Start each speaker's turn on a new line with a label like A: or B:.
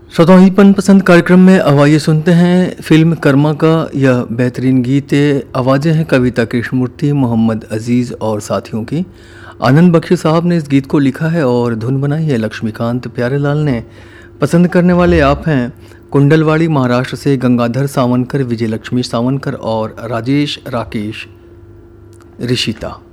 A: श्रोताओं, ही मनपसंद कार्यक्रम में अब आइए सुनते हैं फिल्म कर्मा का यह बेहतरीन गीत। आवाज़ें हैं कविता कृष्णमूर्ति, मोहम्मद अजीज़ और साथियों की। आनंद बख्शी साहब ने इस गीत को लिखा है और धुन बनाई है लक्ष्मीकांत प्यारेलाल ने। पसंद करने वाले आप हैं कुंडलवाड़ी महाराष्ट्र से गंगाधर सावनकर, विजय लक्ष्मी सावनकर और राजेश राकेश ऋषिता।